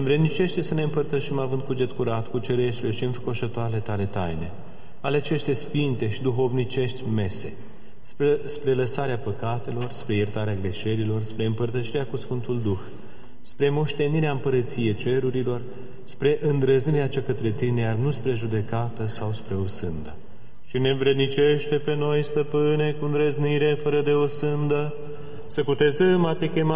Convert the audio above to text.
învrednicește să ne împărtășim având cuget curat cu cereștile și înfricoșătoarele tale taine, ale aceste sfinte și duhovnicești mese, spre lăsarea păcatelor, spre iertarea greșelilor, spre împărtășirea cu Sfântul Duh, spre moștenirea împărăției cerurilor, spre îndrăznirea cea către tine, iar nu spre judecată sau spre o sândă. Și ne învrednicește pe noi, Stăpâne, cu îndrăznire fără de o sândă, să cutezăm a te chema